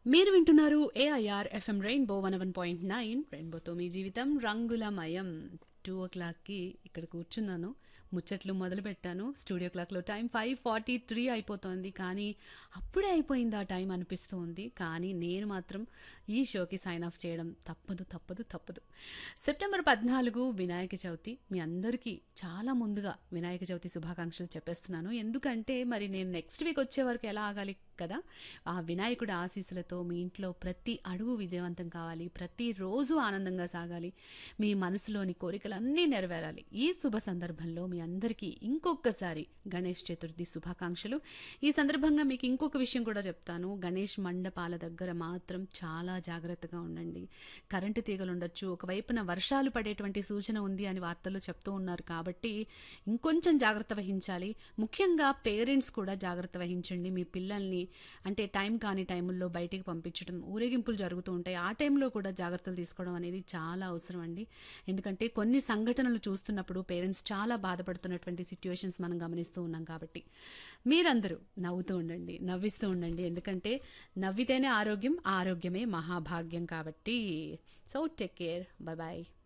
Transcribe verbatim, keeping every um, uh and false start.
మీరు వింటున్నారు AIR FM rainbow one one point nine రెయిన్బోతో మీ జీవితం రంగులమయం. టూ ఓ క్లాక్కి ఇక్కడ కూర్చున్నాను, ముచ్చట్లు మొదలు పెట్టాను. స్టూడియో క్లాక్లో టైం ఫైవ్ ఫార్టీ త్రీ అయిపోతుంది, కానీ అప్పుడే అయిపోయింది ఆ టైం అనిపిస్తూ ఉంది. కానీ నేను మాత్రం ఈ షోకి సైన్ ఆఫ్ చేయడం తప్పదు తప్పదు తప్పదు. సెప్టెంబర్ పద్నాలుగు వినాయక చవితి. మీ అందరికీ చాలా ముందుగా వినాయక చవితి శుభాకాంక్షలు చెప్పేస్తున్నాను. ఎందుకంటే మరి నేను నెక్స్ట్ వీక్ వచ్చే వరకు ఎలా ఆగాలి కదా. ఆ వినాయకుడి ఆశీస్సులతో మీ ఇంట్లో ప్రతి అడుగు విజయవంతం కావాలి, ప్రతిరోజు ఆనందంగా సాగాలి, మీ మనసులోని కోరికలన్నీ నెరవేరాలి. ఈ శుభ సందర్భంలో మీ అందరికీ ఇంకొకసారి గణేష్ చతుర్థి శుభాకాంక్షలు. ఈ సందర్భంగా మీకు ఇంకొక విషయం కూడా చెప్తాను. గణేష్ మండపాల దగ్గర మాత్రం చాలా జాగ్రత్తగా ఉండండి. కరెంటు తీగలు ఉండొచ్చు, ఒకవైపున వర్షాలు పడేటువంటి సూచన ఉంది అని వార్తల్లో చెప్తూ ఉన్నారు. కాబట్టి ఇంకొంచెం జాగ్రత్త వహించాలి. ముఖ్యంగా పేరెంట్స్ కూడా జాగ్రత్త వహించండి. మీ పిల్లల్ని అంటే టైం కాని టైముల్లో బయటికి పంపించడం, ఊరేగింపులు జరుగుతూ ఉంటాయి, ఆ టైంలో కూడా జాగ్రత్తలు తీసుకోవడం అనేది చాలా అవసరం అండి. ఎందుకంటే కొన్ని సంఘటనలు చూస్తున్నప్పుడు పేరెంట్స్ చాలా బాధపడుతున్నటువంటి సిచ్యువేషన్స్ మనం గమనిస్తూ ఉన్నాం. కాబట్టి మీరందరూ నవ్వుతూ ఉండండి, నవ్విస్తూ ఉండండి. ఎందుకంటే నవ్వితేనే ఆరోగ్యం, ఆరోగ్యమే మహాభాగ్యం. కాబట్టి so take care, bye bye.